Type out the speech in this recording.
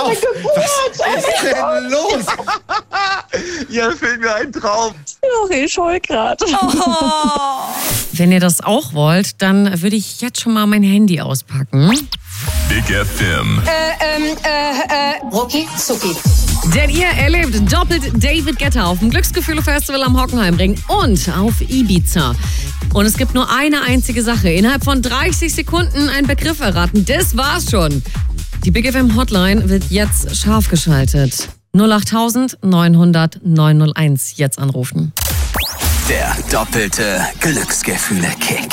auf! Was ist denn los? Ja, fehlt mir ein Traum. Ach, ich heul grad. Wenn ihr das auch wollt, dann würde ich jetzt schon mal mein Handy auspacken. Big FM. Rucki Zucki. Denn ihr erlebt doppelt David Guetta auf dem Glücksgefühle-Festival am Hockenheimring und auf Ibiza. Und es gibt nur eine einzige Sache. Innerhalb von 30 Sekunden einen Begriff erraten. Das war's schon. Die Big FM Hotline wird jetzt scharf geschaltet. 08000 900 901 jetzt anrufen. Der doppelte Glücksgefühle-Kick.